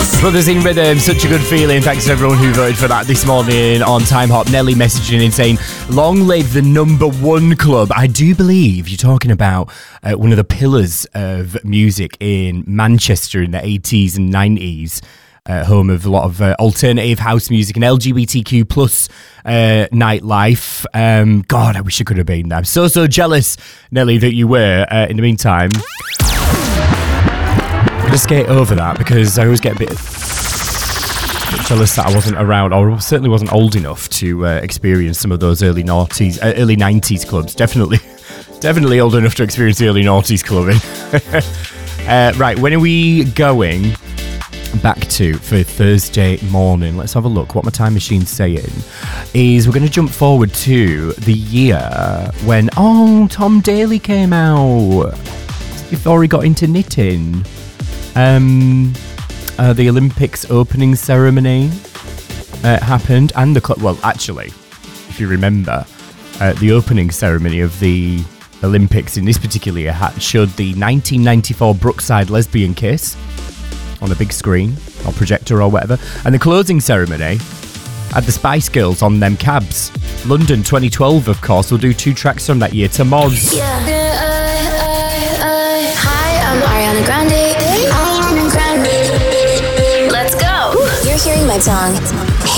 Brothers in Rhythm, such a good feeling. Thanks to everyone who voted for that this morning on Time Hop. Nelly messaging in saying, long live the number one club. I do believe you're talking about one of the pillars of music in Manchester in the 80s and 90s. Home of a lot of alternative house music and LGBTQ plus nightlife. God, I wish I could have been there. I'm so jealous, Nelly, that you were. In the meantime, I'm going to skate over that because I always get a bit jealous that I wasn't around, or certainly wasn't old enough to experience some of those early 90s clubs. Definitely old enough to experience the early 90s clubbing. Right, when are we going back to for Thursday morning? Let's have a look. What my time machine's saying is we're going to jump forward to the year when Tom Daley came out before he got into knitting. The Olympics opening ceremony happened, and actually, if you remember, the opening ceremony of the Olympics in this particular year showed the 1994 Brookside lesbian kiss on a big screen or projector or whatever, and the closing ceremony had the Spice Girls on them cabs. London 2012, of course. We'll do 2 tracks from that year. To Moz. Hi, I'm Ariana Grande. Let's go. You're hearing my tongue.